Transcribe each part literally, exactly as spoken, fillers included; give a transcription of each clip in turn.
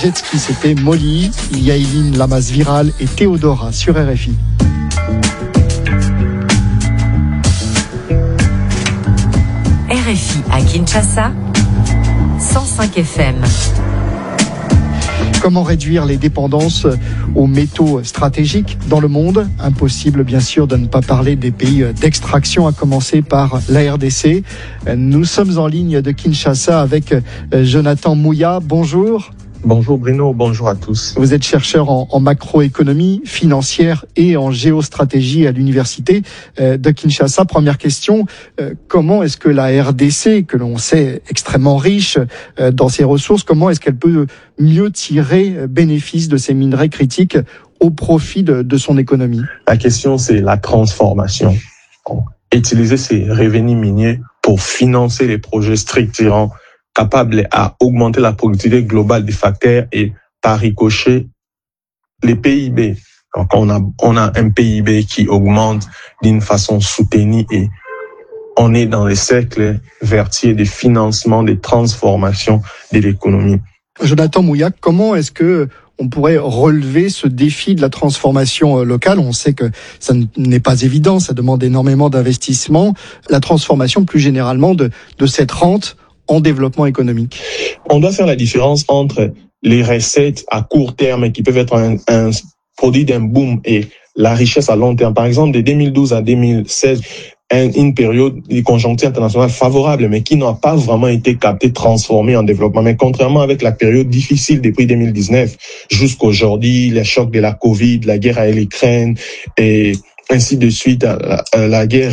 jet ski, c'était Molly, Yaeline Lamas Viral et Théodora sur R F I. R F I à Kinshasa, cent cinq F M. Comment réduire les dépendances aux métaux stratégiques dans le monde ? Impossible, bien sûr, de ne pas parler des pays d'extraction, à commencer par la R D C. Nous sommes en ligne de Kinshasa avec Jonathan Mouya. Bonjour. Bonjour Bruno, bonjour à tous. Vous êtes chercheur en, en macroéconomie financière et en géostratégie à l'université de Kinshasa. Première question, comment est-ce que la R D C, que l'on sait extrêmement riche dans ses ressources, comment est-ce qu'elle peut mieux tirer bénéfice de ces minerais critiques au profit de, de son économie ? La question, c'est la transformation. Utiliser ces revenus miniers pour financer les projets structurants capable à augmenter la productivité globale des facteurs et par ricochet les P I B. Donc on a on a un P I B qui augmente d'une façon soutenue et on est dans les cercles vertueux des financements, des transformations de l'économie. Jonathan Mouya, comment est-ce que on pourrait relever ce défi de la transformation locale ? On sait que ça n'est pas évident, ça demande énormément d'investissement. La transformation plus généralement de de cette rente en développement économique. On doit faire la différence entre les recettes à court terme qui peuvent être un, un produit d'un boom et la richesse à long terme. Par exemple, de deux mille douze à deux mille seize, un, une période de conjoncture internationale favorable, mais qui n'a pas vraiment été captée, transformée en développement. Mais contrairement avec la période difficile depuis deux mille dix-neuf jusqu'aujourd'hui, les chocs de la Covid, la guerre à l'Ukraine et ainsi de suite, la, la guerre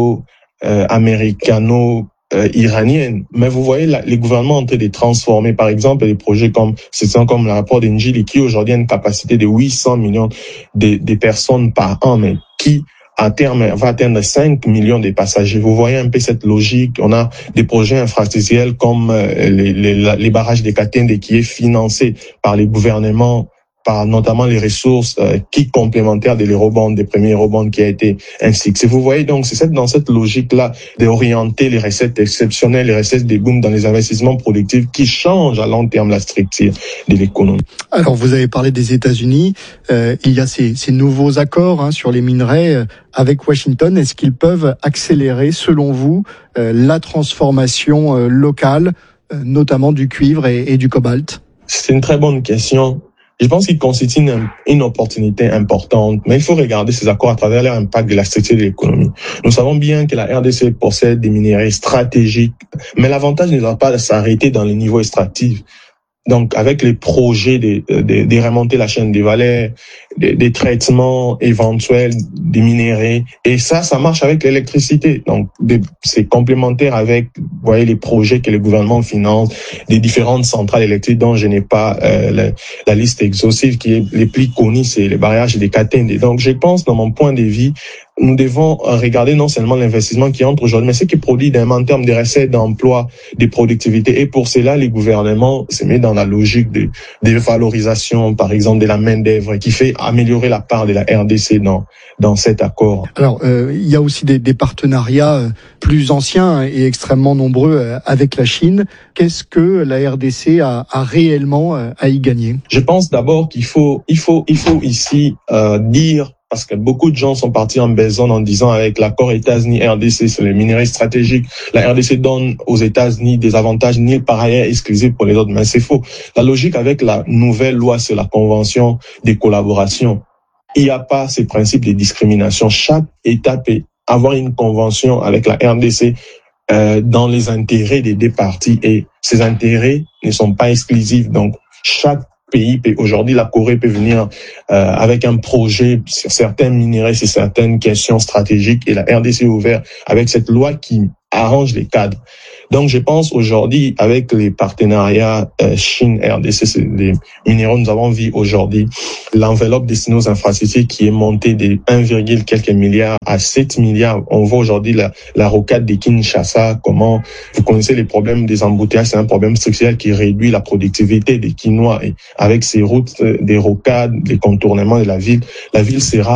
russo-américano Euh, iranienne. Mais vous voyez, la, les gouvernements ont en train de transformer, par exemple, des projets comme, c'est comme le rapport d'Engie, qui aujourd'hui a une capacité de huit cents millions de, de personnes par an, mais qui, à terme, va atteindre cinq millions de passagers. Vous voyez un peu cette logique. On a des projets infrastructurels comme euh, les, les, les barrages de Katende qui est financé par les gouvernements, par notamment les ressources euh, qui complémentaires de l'eurobond, des premiers eurobonds qui a été un succès. Vous voyez donc, c'est cette, dans cette logique-là d'orienter les recettes exceptionnelles, les recettes des booms dans les investissements productifs qui changent à long terme la structure de l'économie. Alors, vous avez parlé des États-Unis. Euh, il y a ces, ces nouveaux accords hein, sur les minerais euh, avec Washington. Est-ce qu'ils peuvent accélérer, selon vous, euh, la transformation euh, locale, euh, notamment du cuivre et, et du cobalt ? C'est une très bonne question. Je pense qu'il constitue une, une opportunité importante, mais il faut regarder ces accords à travers leur impact de la structure de l'économie. Nous savons bien que la R D C possède des minerais stratégiques, mais l'avantage ne doit pas s'arrêter dans les niveaux extractifs. Donc, avec les projets de, de, de remonter la chaîne des valeurs, des, des traitements éventuels des minéraux, et ça, ça marche avec l'électricité. Donc, de, c'est complémentaire avec, vous voyez, les projets que le gouvernement finance, des différentes centrales électriques dont je n'ai pas euh, la, la liste exhaustive, qui est les plus connus, c'est les barrages des Katende. Donc, je pense, dans mon point de vue, nous devons regarder non seulement l'investissement qui entre aujourd'hui, mais ce qui produit en termes de recettes, d'emplois, de productivité. Et pour cela, les gouvernements se mettent dans la logique de, de valorisation, par exemple, de la main-d'œuvre, qui fait améliorer la part de la R D C dans, dans cet accord. Alors, euh, il y a aussi des, des partenariats plus anciens et extrêmement nombreux avec la Chine. Qu'est-ce que la R D C a, a réellement à y gagner ? Je pense d'abord qu'il faut, il faut, il faut ici euh, dire, parce que beaucoup de gens sont partis en besogne en disant avec l'accord États-Unis-R D C sur les minerais stratégiques, la R D C donne aux États-Unis des avantages nuls par ailleurs exclusifs pour les autres. Mais c'est faux. La logique avec la nouvelle loi sur la convention des collaborations, il n'y a pas ces principes de discrimination. Chaque État peut avoir une convention avec la R D C euh, dans les intérêts des deux parties et ces intérêts ne sont pas exclusifs. Donc, chaque pays peut, aujourd'hui, la Corée peut venir euh, avec un projet sur certains minéraux, sur certaines questions stratégiques et la R D C est ouverte avec cette loi qui arrange les cadres. Donc, je pense aujourd'hui, avec les partenariats euh, Chine-R D C, c'est les minéraux, nous avons vu aujourd'hui l'enveloppe destinée aux infrastructures qui est montée de un virgule quelques milliards à sept milliards. On voit aujourd'hui la, la rocade de Kinshasa, comment vous connaissez les problèmes des embouteillages, c'est un problème structurel qui réduit la productivité des Quinois. Et avec ces routes, des rocades, des contournements de la ville, la ville sera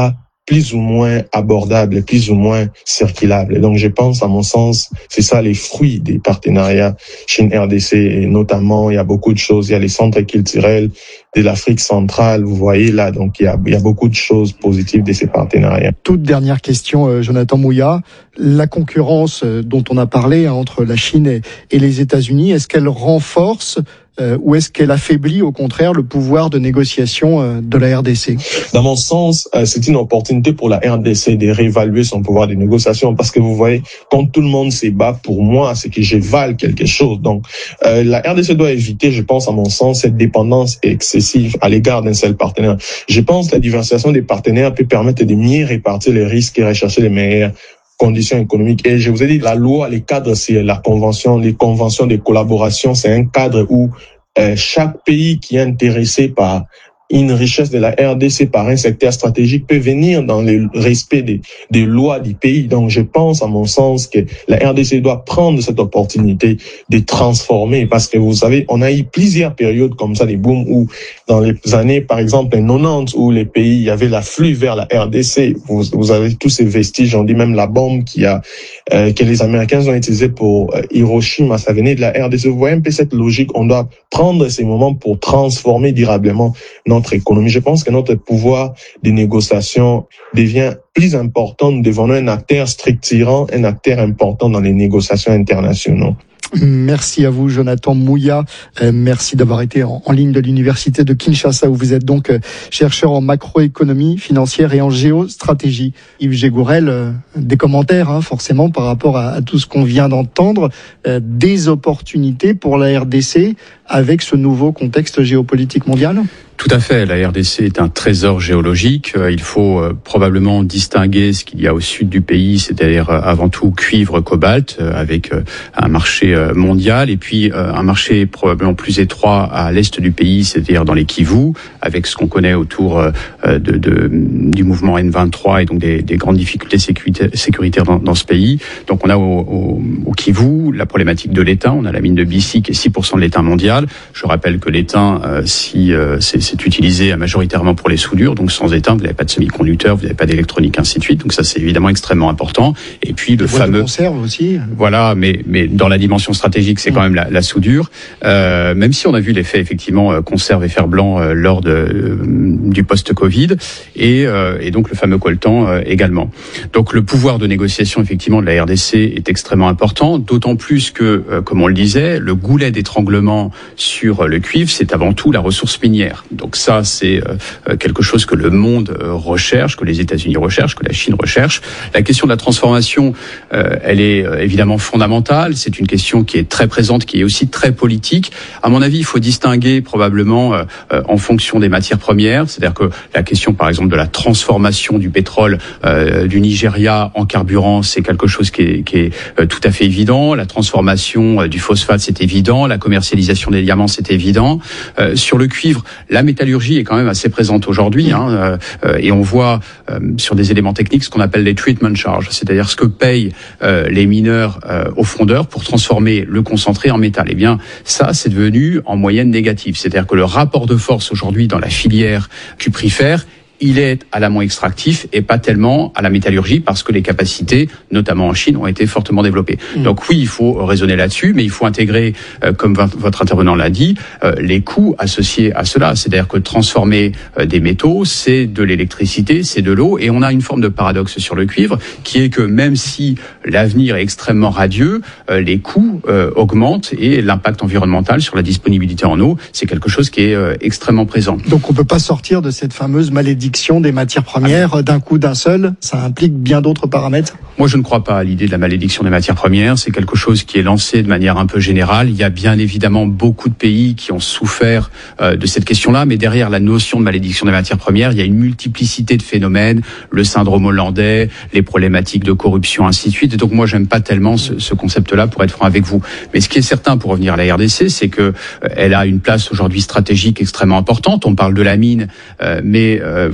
plus ou moins abordable et plus ou moins circulable. Et donc, je pense, à mon sens, c'est ça les fruits des partenariats Chine-R D C. Et notamment, il y a beaucoup de choses. Il y a les centres culturels de l'Afrique centrale. Vous voyez là, donc il y a, il y a beaucoup de choses positives de ces partenariats. Toute dernière question, euh, Jonathan Mouya. La concurrence euh, dont on a parlé hein, entre la Chine et, et les États-Unis, est-ce qu'elle renforce euh, ou est-ce qu'elle affaiblit au contraire le pouvoir de négociation euh, de la R D C? Dans mon sens, euh, c'est une opportunité pour la R D C de réévaluer son pouvoir de négociation parce que vous voyez, quand tout le monde se bat pour moi, c'est que je vale quelque chose. Donc, euh, la R D C doit éviter, je pense, à mon sens, cette dépendance excessive à l'égard d'un seul partenaire. Je pense que la diversification des partenaires peut permettre de mieux répartir les risques et rechercher les meilleurs conditions économiques. Et je vous ai dit, la loi, les cadres, c'est la convention, les conventions de collaboration, c'est un cadre où euh, chaque pays qui est intéressé par une richesse de la R D C par un secteur stratégique peut venir dans le respect des, des lois du pays. Donc, je pense, à mon sens, que la R D C doit prendre cette opportunité de transformer parce que vous savez, on a eu plusieurs périodes comme ça, des booms où dans les années, par exemple, les quatre-vingt-dix, où les pays, il y avait l'afflux vers la R D C. Vous, vous avez tous ces vestiges, on dit même la bombe qui a, euh, que les Américains ont utilisée pour euh, Hiroshima, ça venait de la R D C. Vous voyez un peu cette logique, on doit prendre ces moments pour transformer durablement notre économie. Je pense que notre pouvoir de négociation devient plus important. Nous devenons un acteur structurant, un acteur important dans les négociations internationales. Merci à vous, Jonathan Mouya. Euh, merci d'avoir été en, en ligne de l'université de Kinshasa, où vous êtes donc euh, chercheur en macroéconomie financière et en géostratégie. Yves Gégourel, euh, des commentaires, hein, forcément, par rapport à, à tout ce qu'on vient d'entendre, euh, des opportunités pour la R D C avec ce nouveau contexte géopolitique mondial? Tout à fait. La R D C est un trésor géologique. Il faut probablement distinguer ce qu'il y a au sud du pays, c'est-à-dire avant tout cuivre, cobalt, avec un marché mondial, et puis un marché probablement plus étroit à l'est du pays, c'est-à-dire dans les Kivu, avec ce qu'on connaît autour de, de, du mouvement N vingt-trois et donc des, des grandes difficultés sécuritaires dans, dans ce pays. Donc on a au, au, au Kivu la problématique de l'étain. On a la mine de Bissy qui est six pour cent de l'étain mondial. Je rappelle que l'étain, euh, si euh, c'est c'est utilisé majoritairement pour les soudures, donc sans étain, vous n'avez pas de semi-conducteurs, vous n'avez pas d'électronique, ainsi de suite. Donc ça, c'est évidemment extrêmement important. Et puis le fameux de conserve aussi. Voilà, mais mais dans la dimension stratégique, c'est mmh. quand même la, la soudure. Euh, même si on a vu l'effet effectivement conserve et fer blanc euh, lors de euh, du post-Covid et euh, et donc le fameux coltan euh, également. Donc le pouvoir de négociation effectivement de la R D C est extrêmement important, d'autant plus que, euh, comme on le disait, le goulet d'étranglement sur le cuivre, c'est avant tout la ressource minière. Donc ça, c'est euh, quelque chose que le monde euh, recherche, que les États-Unis recherchent, que la Chine recherche. La question de la transformation, euh, elle est euh, évidemment fondamentale. C'est une question qui est très présente, qui est aussi très politique. À mon avis, il faut distinguer probablement euh, euh, en fonction des matières premières. C'est-à-dire que la question, par exemple, de la transformation du pétrole euh, du Nigeria en carburant, c'est quelque chose qui est, qui est euh, tout à fait évident. La transformation euh, du phosphate, c'est évident. La commercialisation des diamants, c'est évident. Euh, sur le cuivre, la métallurgie est quand même assez présente aujourd'hui, hein, euh, et on voit euh, sur des éléments techniques ce qu'on appelle les treatment charges, c'est-à-dire ce que payent euh, les mineurs euh, aux fondeurs pour transformer le concentré en métal. Eh bien, ça, c'est devenu en moyenne négatif, c'est-à-dire que le rapport de force aujourd'hui dans la filière cuprifère, il est à l'amont extractif et pas tellement à la métallurgie parce que les capacités, notamment en Chine, ont été fortement développées. Mmh. Donc oui, il faut raisonner là-dessus, mais il faut intégrer, euh, comme votre intervenant l'a dit, euh, les coûts associés à cela. C'est-à-dire que transformer euh, des métaux, c'est de l'électricité, c'est de l'eau, et on a une forme de paradoxe sur le cuivre, qui est que même si l'avenir est extrêmement radieux, euh, les coûts euh, augmentent et l'impact environnemental sur la disponibilité en eau, c'est quelque chose qui est euh, extrêmement présent. Donc on peut pas sortir de cette fameuse malédiction des matières premières d'un coup, d'un seul. Ça implique bien d'autres paramètres. Moi, je ne crois pas à l'idée de la malédiction des matières premières. C'est quelque chose qui est lancé de manière un peu générale. Il y a bien évidemment beaucoup de pays qui ont souffert euh, de cette question-là, mais derrière la notion de malédiction des matières premières, il y a une multiplicité de phénomènes, le syndrome hollandais, les problématiques de corruption, ainsi de suite. Et donc moi, j'aime pas tellement ce, ce concept-là, pour être franc avec vous. Mais ce qui est certain, pour revenir à la R D C, c'est que euh, elle a une place aujourd'hui stratégique extrêmement importante. On parle de la mine, euh, mais euh, votre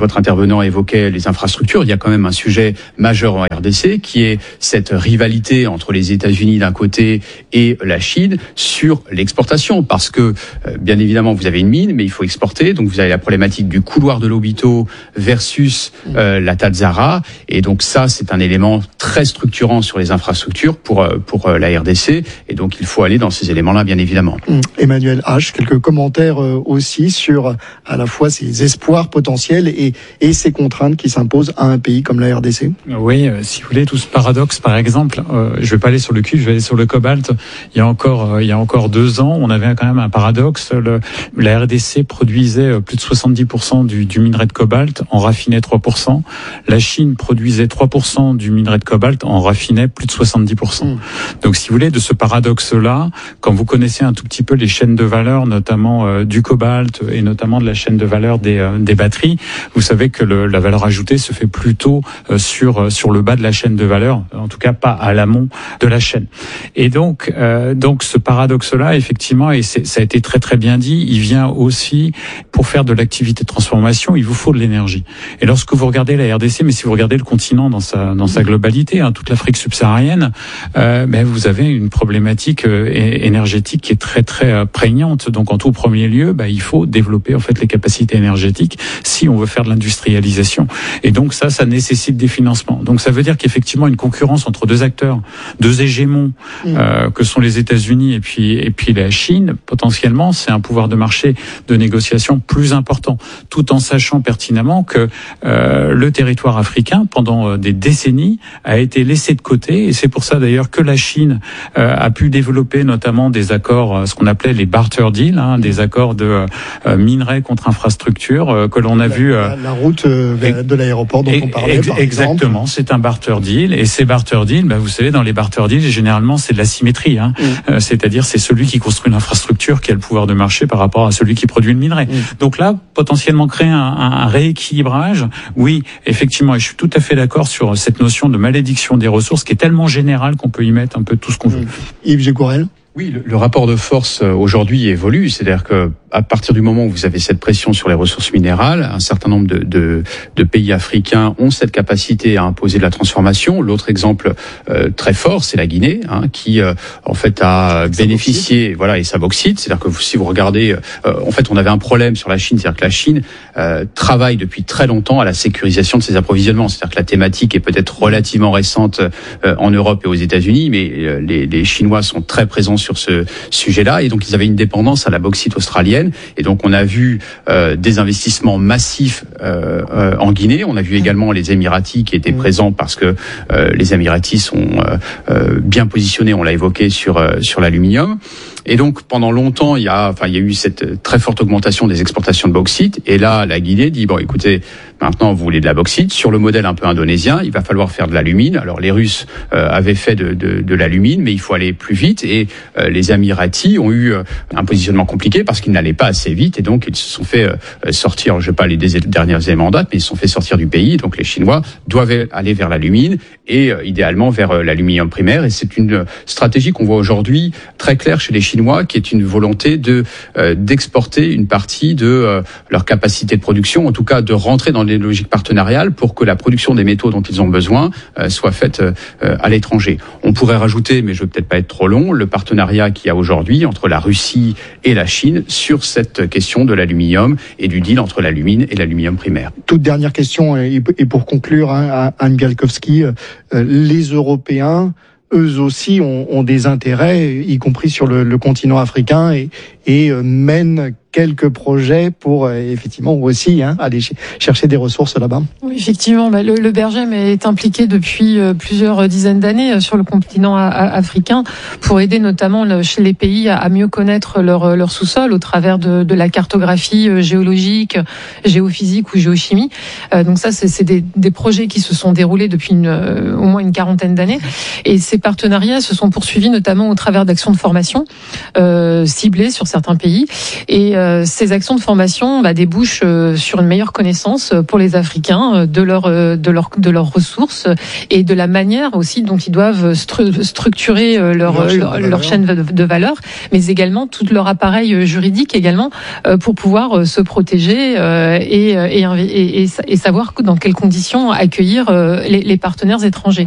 votre intervenant évoquait les infrastructures, il y a quand même un sujet majeur en R D C qui est cette rivalité entre les États-Unis d'un côté et la Chine sur l'exportation, parce que euh, bien évidemment vous avez une mine, mais il faut exporter, donc vous avez la problématique du couloir de Lobito versus euh, la Tatzara, et donc ça c'est un élément très structurant sur les infrastructures pour pour la R D C, et donc il faut aller dans ces éléments-là bien évidemment. Emmanuel H, quelques commentaires aussi sur à la fois ces espoirs potentiels et et ces contraintes qui s'imposent à un pays comme la R D C. Oui, euh, si vous voulez, tout ce paradoxe, par exemple, euh, je vais pas aller sur le cuivre, je vais aller sur le cobalt. Il y a encore, euh, il y a encore deux ans, on avait quand même un paradoxe. Le, la R D C produisait plus de soixante-dix pour cent du, du minerai de cobalt, en raffinait trois pour cent. La Chine produisait trois pour cent du minerai de cobalt, en raffinait plus de soixante-dix pour cent. Mmh. Donc, si vous voulez, de ce paradoxe-là, quand vous connaissez un tout petit peu les chaînes de valeur, notamment euh, du cobalt et notamment de la chaîne de valeur des, euh, des batteries, vous savez que le, la valeur ajoutée se fait plutôt euh, sur euh, sur le bas de la chaîne de valeur, en tout cas pas à l'amont de la chaîne. Et donc euh, donc ce paradoxe-là, effectivement, et c'est, ça a été très très bien dit, il vient aussi pour faire de l'activité de transformation, il vous faut de l'énergie. Et lorsque vous regardez la R D C, mais si vous regardez le continent dans sa dans sa globalité, hein, toute l'Afrique subsaharienne, euh, ben vous avez une problématique euh, énergétique qui est très très euh, prégnante. Donc en tout premier lieu, ben, il faut développer en fait les capacités énergétiques si on veut faire de l'industrialisation. Et donc ça, ça nécessite des financements. Donc ça veut dire qu'effectivement une concurrence entre deux acteurs, deux hégémons, mmh. euh, que sont les États-Unis et puis et puis la Chine, potentiellement, c'est un pouvoir de marché de négociation plus important, tout en sachant pertinemment que euh, le territoire africain, pendant des décennies, a été laissé de côté. Et c'est pour ça d'ailleurs que la Chine euh, a pu développer notamment des accords, ce qu'on appelait les barter deals, hein, des accords de euh, minerai contre infrastructure euh, que l'on a la, vu. Euh, la, la route euh, de l'aéroport dont et, on parlait. Ex- par exactement, exemple. C'est un barter deal. Et ces barter deals, bah, vous savez, dans les barter deals, généralement, c'est de la symétrie. Hein. Mmh. Euh, c'est-à-dire, c'est celui qui construit l'infrastructure qui a le pouvoir de marché par rapport à celui qui produit le minerai. Mmh. Donc là, potentiellement créer un, un, un rééquilibrage, oui, effectivement, et je suis tout à fait d'accord sur cette notion de malédiction des ressources qui est tellement générale qu'on peut y mettre un peu tout ce qu'on veut. Mmh. Yves Gégourel. Oui, le, le rapport de force aujourd'hui évolue, c'est-à-dire que à partir du moment où vous avez cette pression sur les ressources minérales, un certain nombre de, de, de pays africains ont cette capacité à imposer de la transformation. L'autre exemple euh, très fort, c'est la Guinée, hein, qui euh, en fait a bénéficié, voilà, et sa bauxite. C'est-à-dire que vous, si vous regardez, euh, en fait, on avait un problème sur la Chine, c'est-à-dire que la Chine euh, travaille depuis très longtemps à la sécurisation de ses approvisionnements. C'est-à-dire que la thématique est peut-être relativement récente euh, en Europe et aux États-Unis, mais euh, les, les Chinois sont très présents sur ce sujet-là, et donc ils avaient une dépendance à la bauxite australienne. Et donc on a vu euh, des investissements massifs euh, euh, en Guinée. On a vu également les Émiratis qui étaient mmh. présents parce que euh, les Émiratis sont euh, euh, bien positionnés. On l'a évoqué sur euh, sur l'aluminium. Et donc pendant longtemps, il y a enfin il y a eu cette très forte augmentation des exportations de bauxite. Et là, la Guinée dit bon, écoutez, maintenant vous voulez de la bauxite sur le modèle un peu indonésien. Il va falloir faire de l'alumine. Alors les Russes euh, avaient fait de, de, de l'alumine, mais il faut aller plus vite. Et euh, les Émiratis ont eu euh, un positionnement compliqué parce qu'ils n'allaient pas assez vite, et donc ils se sont fait euh, sortir. Je ne sais pas les dernières éléments en date, mais ils se sont fait sortir du pays. Donc les Chinois doivent aller vers l'alumine et euh, idéalement vers euh, l'aluminium primaire. Et c'est une stratégie qu'on voit aujourd'hui très claire chez les Chinois, qui est une volonté de euh, d'exporter une partie de euh, leur capacité de production, en tout cas de rentrer dans des logiques partenariales pour que la production des métaux dont ils ont besoin euh, soit faite euh, à l'étranger. On pourrait rajouter, mais je veux peut-être pas être trop long, le partenariat qu'il y a aujourd'hui entre la Russie et la Chine sur cette question de l'aluminium et du deal entre l'alumine et l'aluminium primaire. Toute dernière question, et pour conclure, hein, Anne Galkowski, euh, les Européens, eux aussi, ont, ont des intérêts, y compris sur le, le continent africain, et, et euh, mènent quelques projets pour euh, effectivement aussi hein, aller ch- chercher des ressources là-bas. Oui, effectivement, bah, le, le Bergem est impliqué depuis euh, plusieurs dizaines d'années euh, sur le continent a- a- africain pour aider notamment le, chez les pays à, à mieux connaître leur, leur sous-sol au travers de, de la cartographie euh, géologique, géophysique ou géochimie. Euh, donc ça, c'est, c'est des, des projets qui se sont déroulés depuis une, euh, au moins une quarantaine d'années. Et ces partenariats se sont poursuivis notamment au travers d'actions de formation euh, ciblées sur certains pays. Et euh, ces actions de formation bah, débouchent euh, sur une meilleure connaissance pour les Africains euh, de leur de leur de leurs ressources et de la manière aussi dont ils doivent stru- structurer euh, leur leur chaîne, leur, leur chaîne de, de valeur, mais également tout leur appareil juridique également euh, pour pouvoir euh, se protéger euh, et, et, et, et, et savoir dans quelles conditions accueillir euh, les, les partenaires étrangers.